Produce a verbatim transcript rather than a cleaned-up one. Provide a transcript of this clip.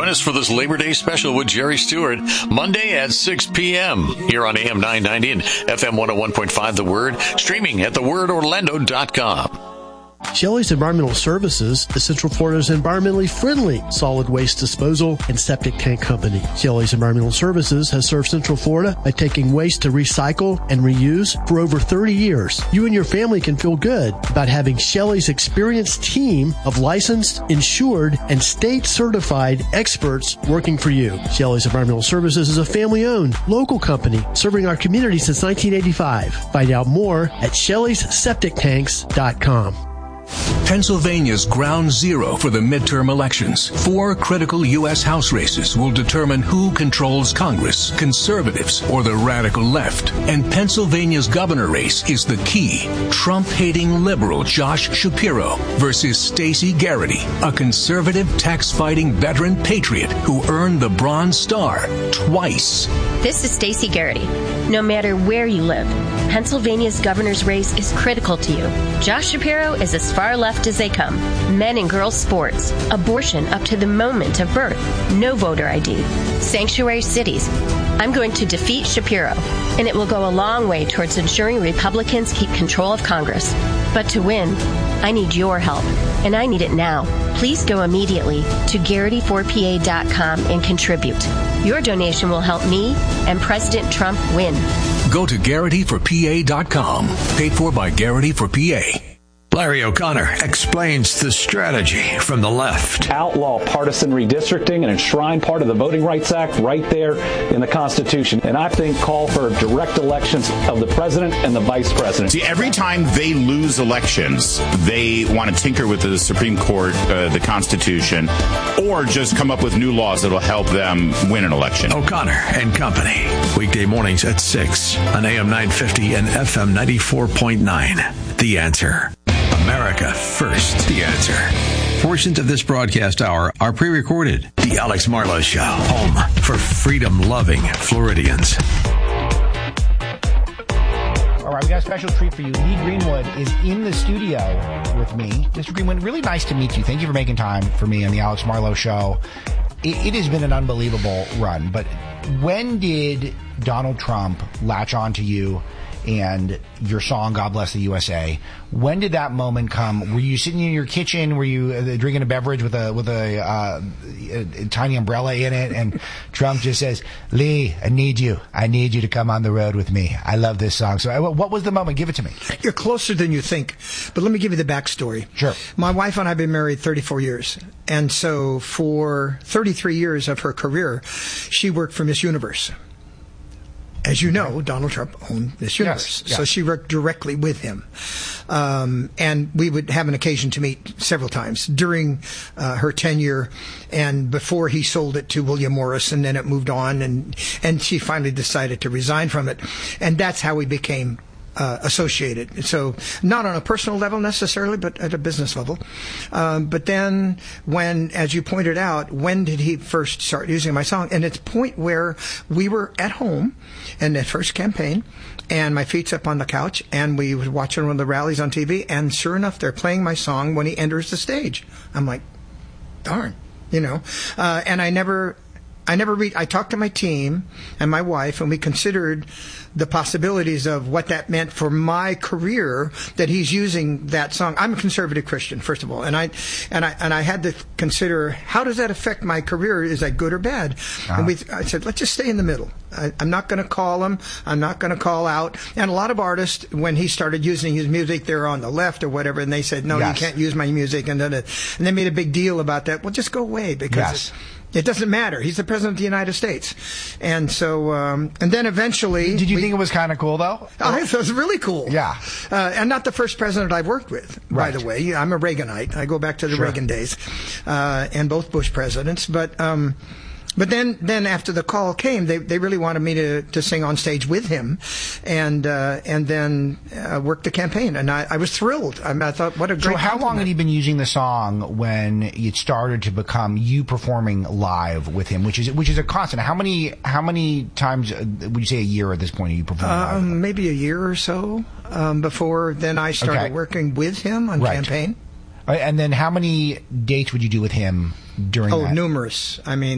Join us for this Labor Day special with Jerry Stewart, Monday at six p.m. here on A M nine ninety and F M one oh one point five The Word, streaming at the word orlando dot com. Shelley's Environmental Services is Central Florida's environmentally friendly solid waste disposal and septic tank company. Shelley's Environmental Services has served Central Florida by taking waste to recycle and reuse for over thirty years. You and your family can feel good about having Shelley's experienced team of licensed, insured, and state-certified experts working for you. Shelley's Environmental Services is a family-owned, local company serving our community since nineteen eighty-five. Find out more at shelleys septic tanks dot com. Pennsylvania's ground zero for the midterm elections. Four critical U S House races will determine who controls Congress, conservatives or the radical left. And Pennsylvania's governor race is the key. Trump-hating liberal Josh Shapiro versus Stacey Garrity, a conservative tax-fighting veteran patriot who earned the Bronze Star twice. This is Stacey Garrity. No matter where you live, Pennsylvania's governor's race is critical to you. Josh Shapiro is as far left as they come. Men and girls sports, abortion up to the moment of birth, no voter I D, sanctuary cities. I'm going to defeat Shapiro, and it will go a long way towards ensuring Republicans keep control of Congress. But to win, I need your help, and I need it now. Please go immediately to garrity four p a dot com and contribute. Your donation will help me and President Trump win. Go to garrity for p a dot com. Paid for by Garrity for P A. Larry O'Connor explains the strategy from the left. Outlaw partisan redistricting and enshrine part of the Voting Rights Act right there in the Constitution. And I think call for direct elections of the president and the vice president. See, every time they lose elections, they want to tinker with the Supreme Court, uh, the Constitution, or just come up with new laws that will help them win an election. O'Connor and Company. Weekday mornings at six on A M nine fifty and F M ninety-four point nine. The Answer. America first. The Answer. Portions of this broadcast hour are pre-recorded. The Alex Marlowe Show, home for freedom-loving Floridians. All right, we got a special treat for you. Lee Greenwood is in the studio with me. Mister Greenwood, really nice to meet you. Thank you for making time for me on the Alex Marlowe Show. It, it has been an unbelievable run, but when did Donald Trump latch on to you and your song, God Bless the U S A? When did that moment come? Were you sitting in your kitchen? Were you uh, drinking a beverage with a with a, uh, a, a tiny umbrella in it? And Trump just says, Lee, I need you. I need you to come on the road with me. I love this song. So uh, what was the moment? Give it to me. You're closer than you think. But let me give you the backstory. Sure. My wife and I have been married thirty-four years. And so for thirty-three years of her career, she worked for Miss Universe. As you know, Donald Trump owned Miss Universe, yes, yes. So she worked directly with him. Um, and we would have an occasion to meet several times during uh, her tenure and before he sold it to William Morris, and then it moved on, and, and she finally decided to resign from it. And that's how we became Uh, associated. So not on a personal level necessarily, but at a business level. Um, but then when, as you pointed out, when did he first start using my song? And it's a point where we were at home in that first campaign, and my feet's up on the couch, and we were watching one of the rallies on T V, and sure enough, they're playing my song when he enters the stage. I'm like, darn, you know. Uh, and I never... I never read, I talked to my team and my wife, and we considered the possibilities of what that meant for my career, that he's using that song. I'm a conservative Christian, first of all, and I and I and I had to consider, how does that affect my career? Is that good or bad? Uh-huh. And we, I said, let's just stay in the middle. I, I'm not going to call him. I'm not going to call out. And a lot of artists, when he started using his music, they're on the left or whatever, and they said, no, yes. You can't use my music, and then and they made a big deal about that. Well, just go away, because. Yes. It doesn't matter. He's the president of the United States. And so, um, and then eventually... Did you we, think it was kind of cool, though? I thought it was really cool. Yeah. Uh, and not the first president I've worked with, right. By the way. I'm a Reaganite. I go back to the sure. Reagan days, uh, and both Bush presidents. But... Um, But then, then after the call came, they they really wanted me to, to sing on stage with him, and uh, and then uh, work the campaign, and I, I was thrilled. I, mean, I thought, what a great. So, how compliment. long had he been using the song when it started to become you performing live with him, which is which is a constant? How many how many times would you say a year at this point are you performing um, live? With him? Maybe a year or so um, before then I started okay. working with him on right. campaign. And then how many dates would you do with him during oh, that? numerous. I mean.